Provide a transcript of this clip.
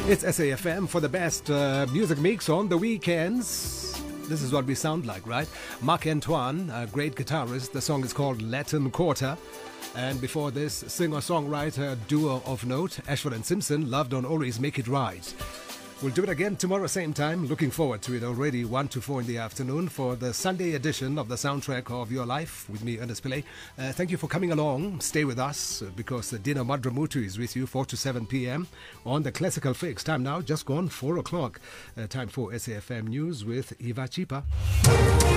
It's SAFM for the best music mix on the weekends. This is what we sound like, right? Mark Antoine, a great guitarist. The song is called Latin Quarter. And before this, singer-songwriter duo of note, Ashford and Simpson, Love Don't Always Make It Right. We'll do it again tomorrow, same time. Looking forward to it already, 1 to 4 in the afternoon for the Sunday edition of the Soundtrack of Your Life with me, Ernest Pillay. Thank you for coming along. Stay with us because Dina Madramutu is with you 4 to 7 p.m. on the Classical Fix. Time now, just gone 4 o'clock. Time for SAFM News with Eva Chipa.